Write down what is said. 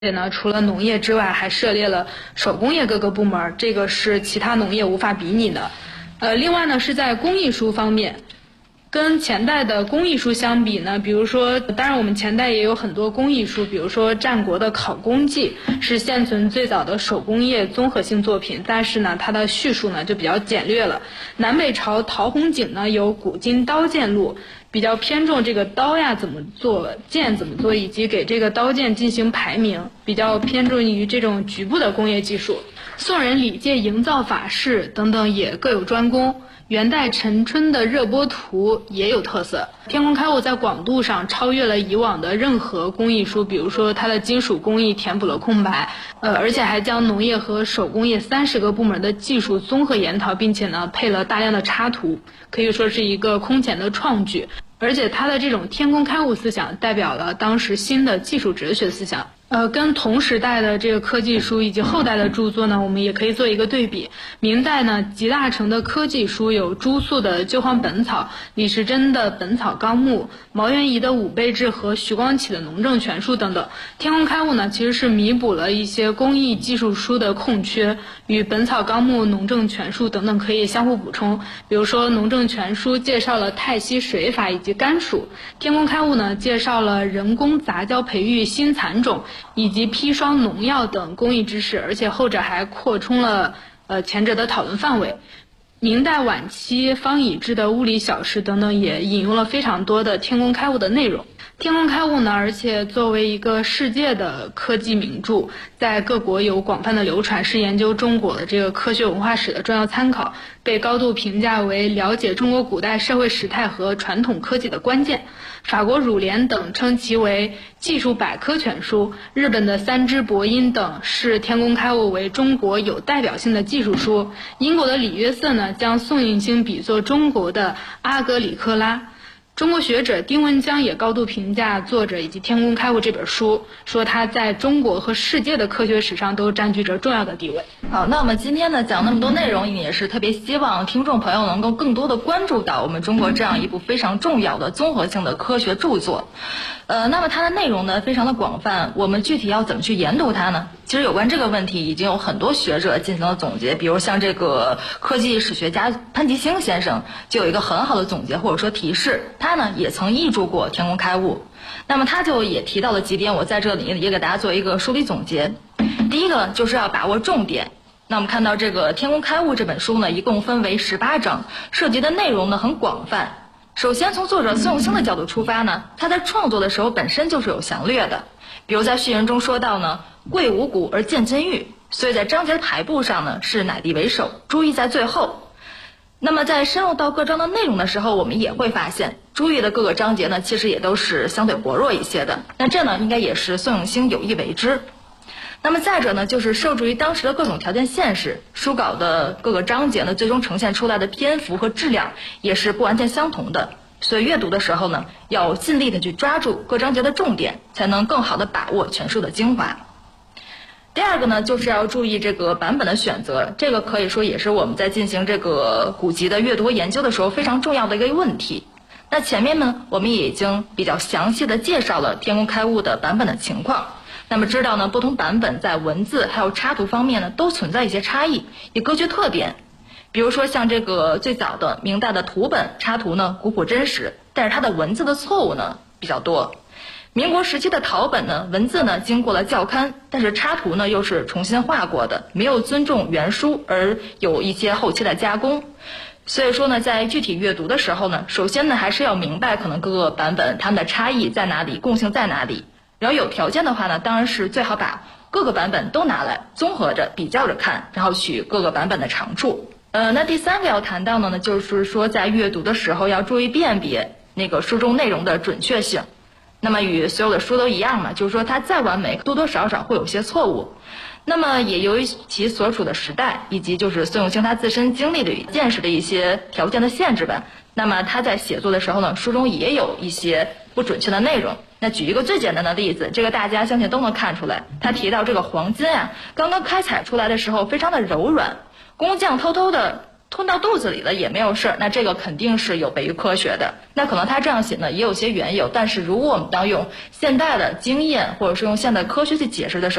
呢，除了农业之外，还涉猎了手工业各个部门，这个是其他农业无法比拟的。另外呢，是在工艺书方面，跟前代的工艺书相比呢，比如说，当然我们前代也有很多工艺书，比如说战国的《考工记》是现存最早的手工业综合性作品，但是呢，它的叙述呢就比较简略了。南北朝陶弘景呢有《古今刀剑录》。比较偏重这个刀呀怎么做，剑怎么做，以及给这个刀剑进行排名，比较偏重于这种局部的工业技术。宋人李介营造法式等等也各有专攻。元代陈春的热波图也有特色。天工开物在广度上超越了以往的任何工艺书，比如说它的金属工艺填补了空白，而且还将农业和手工业30个部门的技术综合研讨，并且呢配了大量的插图，可以说是一个空前的创举。而且它的这种天工开物思想代表了当时新的技术哲学思想。跟同时代的这个科技书以及后代的著作呢，我们也可以做一个对比。明代呢，集大成的科技书有朱素的《救荒本草》、李时珍的《本草纲目》、毛元仪的《武备志》和徐光启的《农政全书》等等。天工开物呢，其实是弥补了一些工艺技术书的空缺，与《本草纲目》、《农政全书》等等可以相互补充。比如说，《农政全书》介绍了太溪水法以及甘薯，天工开物呢介绍了人工杂交培育新蚕种以及砒霜农药等工艺知识，而且后者还扩充了前者的讨论范围。明代晚期方以智的《物理小事》等等也引用了非常多的天工开物的内容。天工开物呢，而且作为一个世界的科技名著，在各国有广泛的流传，是研究中国的这个科学文化史的重要参考，被高度评价为了解中国古代社会时态和传统科技的关键。法国儒联等称其为技术百科全书，日本的三枝博音等视天工开物为中国有代表性的技术书。英国的李约瑟呢，将宋应星比作中国的阿格里克拉。中国学者丁文江也高度评价作者以及天工开物这本书，说它在中国和世界的科学史上都占据着重要的地位。 好，那我们今天呢讲那么多内容，也是特别希望听众朋友能够更多的关注到我们中国这样一部非常重要的综合性的科学著作。那么它的内容呢非常的广泛，我们具体要怎么去研读它呢？其实有关这个问题已经有很多学者进行了总结，比如像这个科技史学家潘吉星先生就有一个很好的总结或者说提示，他呢也曾译著过天工开物。那么他就也提到了几点，我在这里也给大家做一个梳理总结。第一个就是要把握重点。那我们看到这个天工开物这本书呢，一共分为18章，涉及的内容呢很广泛。首先从作者孙永兴的角度出发呢，他在创作的时候本身就是有详略的，比如在序言中说到呢，贵五谷而见金玉，所以在章节的排布上呢是乃地为首，注意在最后。那么在深入到各章的内容的时候，我们也会发现注意的各个章节呢其实也都是相对薄弱一些的，那这呢应该也是孙永兴有意为之。那么再者呢，就是受制于当时的各种条件限制，书稿的各个章节呢最终呈现出来的篇幅和质量也是不完全相同的，所以阅读的时候呢要尽力的去抓住各章节的重点，才能更好的把握全书的精华。第二个呢，就是要注意这个版本的选择，这个可以说也是我们在进行这个古籍的阅读研究的时候非常重要的一个问题。那前面呢我们也已经比较详细的介绍了天工开物的版本的情况，那么知道呢不同版本在文字还有插图方面呢都存在一些差异，也各具特点。比如说像这个最早的明代的图本插图呢古朴真实，但是它的文字的错误呢比较多。民国时期的陶本呢，文字呢经过了校勘，但是插图呢又是重新画过的，没有尊重原书，而有一些后期的加工。所以说呢，在具体阅读的时候呢，首先呢还是要明白可能各个版本它们的差异在哪里，共性在哪里。然后有条件的话呢，当然是最好把各个版本都拿来综合着比较着看，然后取各个版本的长处。那第三个要谈到的呢，就是说在阅读的时候要注意辨别那个书中内容的准确性。那么与所有的书都一样嘛，就是说它再完美，多多少少会有些错误。那么也由于其所处的时代，以及就是孙永兴他自身经历的与见识的一些条件的限制吧，那么他在写作的时候呢，书中也有一些不准确的内容。那举一个最简单的例子，这个大家相信都能看出来，他提到这个黄金啊，刚刚开采出来的时候非常的柔软，工匠偷偷的吞到肚子里了也没有事，那这个肯定是有悖于科学的。那可能他这样写呢也有些缘由，但是如果我们要用现代的经验或者是用现代科学去解释的时候，